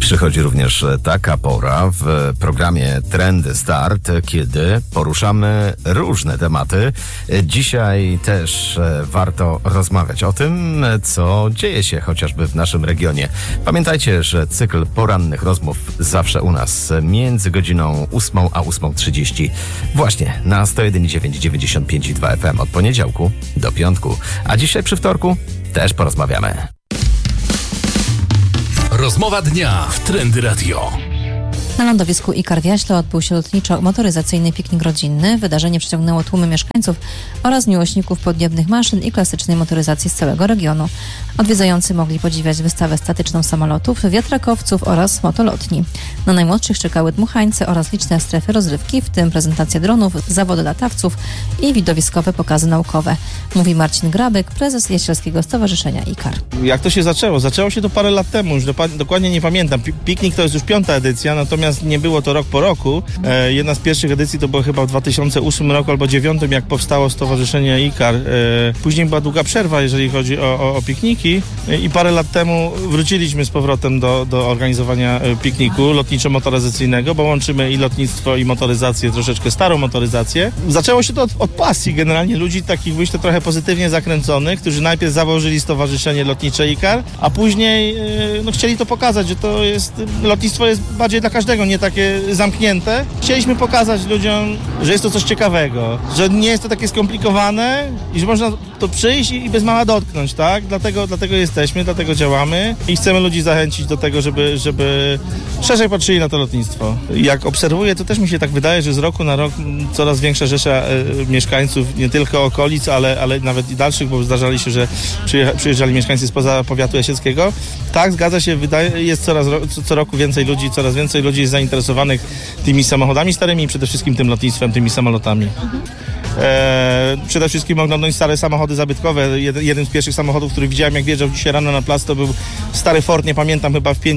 Przychodzi również taka pora w programie Trendy Start, kiedy poruszamy różne tematy. Dzisiaj też warto rozmawiać o tym, co dzieje się chociażby w naszym regionie. Pamiętajcie, że cykl porannych rozmów zawsze u nas między godziną 8 a 8:30. Właśnie na 101,9, 95,2 FM od poniedziałku do piątku. A dzisiaj przy wtorku też porozmawiamy. Rozmowa dnia w Trendy Radio. Na lądowisku IKAR w Jaśle odbył się lotniczo-motoryzacyjny piknik rodzinny. Wydarzenie przyciągnęło tłumy mieszkańców oraz miłośników podniebnych maszyn i klasycznej motoryzacji z całego regionu. Odwiedzający mogli podziwiać wystawę statyczną samolotów, wiatrakowców oraz motolotni. Na najmłodszych czekały dmuchańce oraz liczne strefy rozrywki, w tym prezentacja dronów, zawody latawców i widowiskowe pokazy naukowe. Mówi Marcin Grabek, prezes Jaślskiego Stowarzyszenia IKAR. Jak to się zaczęło? Zaczęło się to parę lat temu, już dokładnie nie pamiętam. Piknik to jest już 5. edycja, natomiast nie było to rok po roku. Jedna z pierwszych edycji to było chyba w 2008 roku albo 2009, jak powstało Stowarzyszenie IKAR. Później była długa przerwa, jeżeli chodzi o pikniki i parę lat temu wróciliśmy z powrotem do organizowania pikniku lotniczo-motoryzacyjnego, bo łączymy i lotnictwo, i motoryzację, troszeczkę starą motoryzację. Zaczęło się to od pasji generalnie ludzi takich, myślę, trochę pozytywnie zakręconych, którzy najpierw założyli Stowarzyszenie Lotnicze IKAR, a później chcieli to pokazać, że to jest, lotnictwo jest bardziej dla każdego, nie takie zamknięte. Chcieliśmy pokazać ludziom, że jest to coś ciekawego, że nie jest to takie skomplikowane i że można to przyjść i bez mała dotknąć, tak? Dlatego jesteśmy, dlatego działamy i chcemy ludzi zachęcić do tego, żeby szerzej patrzyli na to lotnictwo. Jak obserwuję, to też mi się tak wydaje, że z roku na rok coraz większa rzesza mieszkańców, nie tylko okolic, ale nawet i dalszych, bo zdarzali się, że przyjeżdżali mieszkańcy spoza powiatu jasieckiego. Tak, zgadza się, jest co roku więcej ludzi, coraz więcej ludzi jest zainteresowanych tymi samochodami starymi i przede wszystkim tym lotnictwem, tymi samolotami. Przede wszystkim oglądać stare samochody zabytkowe. Jeden z pierwszych samochodów, który widziałem, jak wjeżdżał dzisiaj rano na plac, to był stary Ford, nie pamiętam, chyba w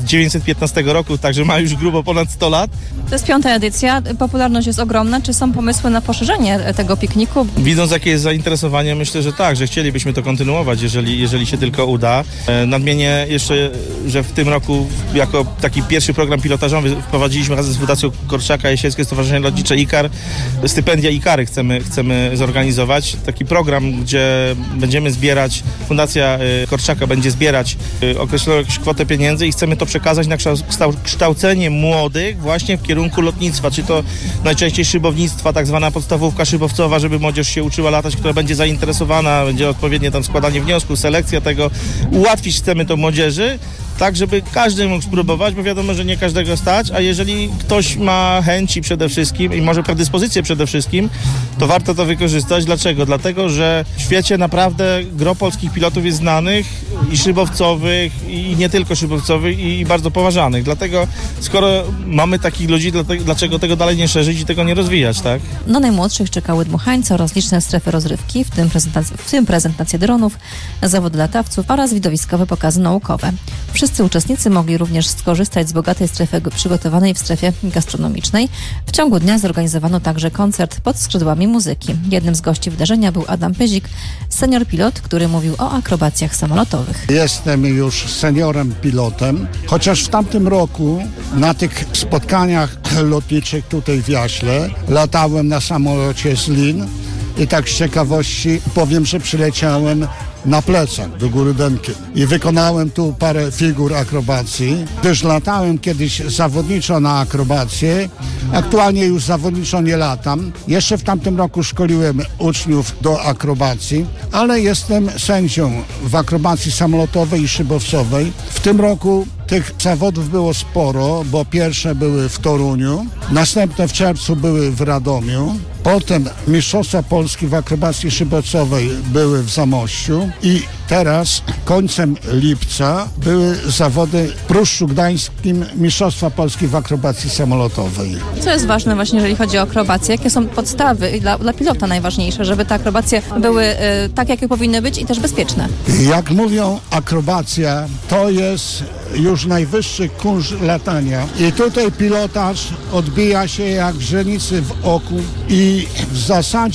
915 roku, także ma już grubo ponad 100 lat. To jest 5. edycja, popularność jest ogromna. Czy są pomysły na poszerzenie tego pikniku? Widząc, jakie jest zainteresowanie, myślę, że tak, że chcielibyśmy to kontynuować, jeżeli się tylko uda. Nadmienię jeszcze, że w tym roku jako taki pierwszy program pilotażowy wprowadziliśmy razem z Fundacją Korczaka Jasielskie Stowarzyszenie Lotnicze IKAR stypendia IKARy chcemy zorganizować. Taki program, gdzie będziemy zbierać, Fundacja Korczaka będzie zbierać określoną jakąś kwotę pieniędzy i chcemy to przekazać na kształcenie młodych właśnie w kierunku lotnictwa, czy to najczęściej szybownictwa, tak zwana podstawówka szybowcowa, żeby młodzież się uczyła latać, która będzie zainteresowana, będzie odpowiednie tam składanie wniosku, selekcja tego. Ułatwić chcemy to młodzieży, tak żeby każdy mógł spróbować, bo wiadomo, że nie każdego stać, a jeżeli ktoś ma chęci przede wszystkim i może predyspozycje przede wszystkim, to warto to wykorzystać. Dlaczego? Dlatego, że w świecie naprawdę gro polskich pilotów jest znanych i szybowcowych, i nie tylko szybowcowych, i bardzo poważanych. Dlatego, skoro mamy takich ludzi, dlaczego tego dalej nie szerzyć i tego nie rozwijać, tak? Na najmłodszych czekały dmuchańce oraz liczne strefy rozrywki, w tym prezentacje dronów, zawody latawców oraz widowiskowe pokazy naukowe. Wszyscy uczestnicy mogli również skorzystać z bogatej strefy przygotowanej w strefie gastronomicznej. W ciągu dnia zorganizowano także koncert pod skrzydłami muzyki. Jednym z gości wydarzenia był Adam Pyzik, senior pilot, który mówił o akrobacjach samolotowych. Jestem już seniorem pilotem, chociaż w tamtym roku na tych spotkaniach lotniczych tutaj w Jaśle latałem na samolocie z Lin i tak z ciekawości powiem, że przyleciałem na plecach do góry Dębkiem i wykonałem tu parę figur akrobacji, gdyż latałem kiedyś zawodniczo na akrobację. Aktualnie już zawodniczo nie latam. Jeszcze w tamtym roku szkoliłem uczniów do akrobacji, ale jestem sędzią w akrobacji samolotowej i szybowcowej. W tym roku tych zawodów było sporo, bo pierwsze były w Toruniu, następne w czerwcu były w Radomiu, potem Mistrzostwa Polski w akrobacji szybowcowej były w Zamościu i teraz końcem lipca były zawody w Pruszczu Gdańskim Mistrzostwa Polski w akrobacji samolotowej. Co jest ważne właśnie, jeżeli chodzi o akrobację? Jakie są podstawy i dla pilota najważniejsze, żeby te akrobacje były tak, jakie powinny być i też bezpieczne? Jak mówią, akrobacja to jest już najwyższy kunszt latania i tutaj pilotaż odbija się jak źrenicy w oku i w zasadzie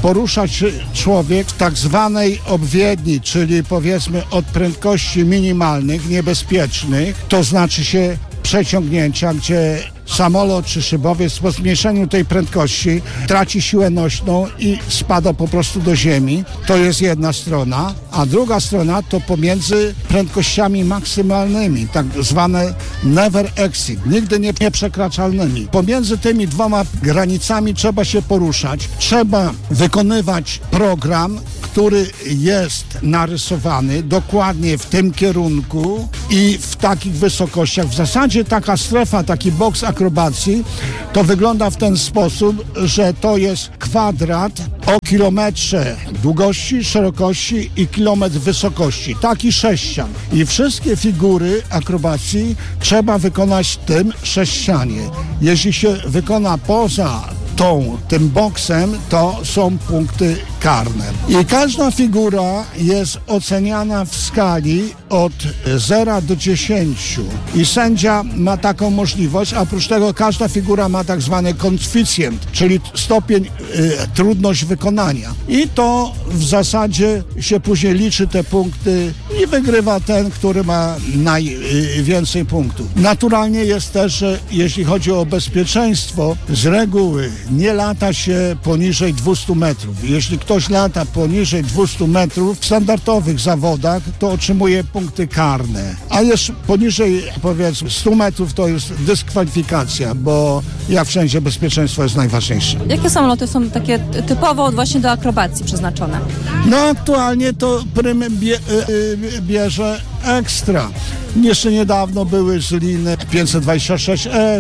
porusza się człowiek w tak zwanej obwiedni, czyli powiedzmy od prędkości minimalnych, niebezpiecznych, to znaczy się przeciągnięcia, gdzie samolot czy szybowiec po zmniejszeniu tej prędkości traci siłę nośną i spada po prostu do ziemi. To jest jedna strona, a druga strona to pomiędzy prędkościami maksymalnymi, tak zwane never exit, nigdy nieprzekraczalnymi. Pomiędzy tymi dwoma granicami trzeba się poruszać, trzeba wykonywać program, który jest narysowany dokładnie w tym kierunku i w takich wysokościach. W zasadzie taka strefa, taki boks akrobacji to wygląda w ten sposób, że to jest kwadrat o kilometrze długości, szerokości i kilometr wysokości. Taki sześcian. I wszystkie figury akrobacji trzeba wykonać w tym sześcianie. Jeśli się wykona poza tym boksem, to są punkty karne. I każda figura jest oceniana w skali od 0 do 10. I sędzia ma taką możliwość, a oprócz tego każda figura ma tak zwany koeficjent, czyli stopień, trudność wykonania. I to w zasadzie się później liczy te punkty i wygrywa ten, który ma najwięcej punktów. Naturalnie jest też, że jeśli chodzi o bezpieczeństwo, z reguły nie lata się poniżej 200 metrów. Jeśli ktoś lata poniżej 200 metrów w standardowych zawodach, to otrzymuje punkty karne. A jeszcze poniżej, powiedzmy, 100 metrów to jest dyskwalifikacja, bo jak wszędzie bezpieczeństwo jest najważniejsze. Jakie samoloty są takie typowo właśnie do akrobacji przeznaczone? No aktualnie to prym bierze Ekstra. Jeszcze niedawno były z liny 526F,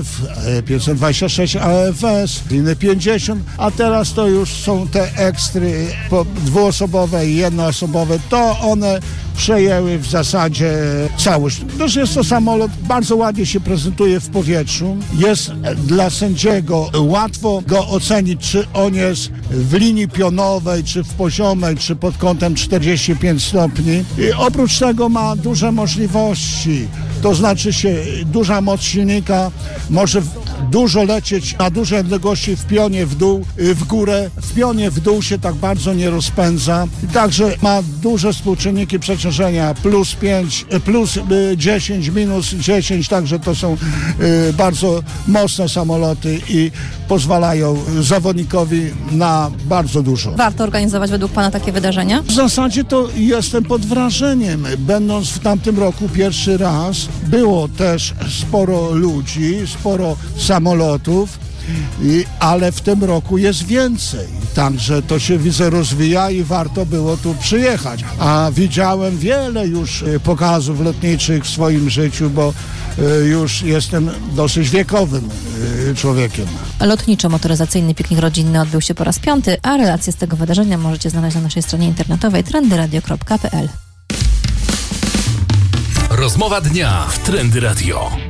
526 AFS, liny 50, a teraz to już są te ekstry dwuosobowe i jednoosobowe. To one przejęły w zasadzie całość. Też jest to samolot, bardzo ładnie się prezentuje w powietrzu. Jest dla sędziego łatwo go ocenić, czy on jest w linii pionowej, czy w poziomej, czy pod kątem 45 stopni. I oprócz tego ma duże możliwości. To znaczy się duża moc silnika, może dużo lecieć na duże odległości w pionie w dół, w górę. W pionie w dół się tak bardzo nie rozpędza. Także ma duże współczynniki przeciążenia, plus 5, plus 10, minus 10, także to są bardzo mocne samoloty i pozwalają zawodnikowi na bardzo dużo. Warto organizować według Pana takie wydarzenia? W zasadzie to jestem pod wrażeniem. Będąc w tamtym roku pierwszy raz, było też sporo ludzi, sporo samolotów, ale w tym roku jest więcej. Także to się, widzę, rozwija i warto było tu przyjechać. A widziałem wiele już pokazów lotniczych w swoim życiu, bo już jestem dosyć wiekowym człowiekiem. Lotniczo-motoryzacyjny piknik rodzinny odbył się po raz 5, a relacje z tego wydarzenia możecie znaleźć na naszej stronie internetowej trendyradio.pl. Rozmowa dnia w Trendy Radio.